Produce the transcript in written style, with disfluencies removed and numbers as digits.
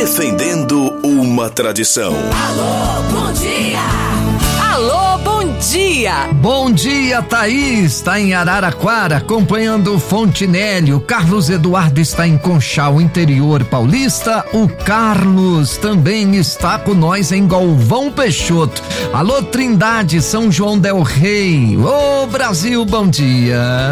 defendendo uma tradição. Alô, bom dia! Alô, bom dia! Bom dia, Thaís, está em Araraquara, acompanhando o Fontinelli. O Carlos Eduardo está em Conchal, interior paulista. O Carlos também está com nós em Galvão Peixoto. Alô, Trindade, São João del Rei. Ô, Brasil, bom dia!